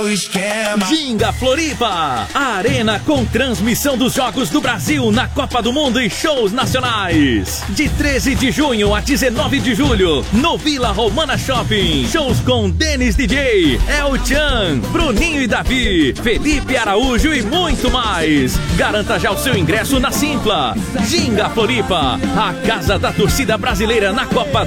Ginga Floripa, a arena com transmissão dos Jogos do Brasil na Copa do Mundo e shows nacionais. De 13 de junho a 19 de julho, no Vila Romana Shopping. Shows com Denis DJ, El Chan, Bruninho e Davi, Felipe Araújo e muito mais. Garanta já o seu ingresso na Simpla. Ginga Floripa, a casa da torcida brasileira na Copa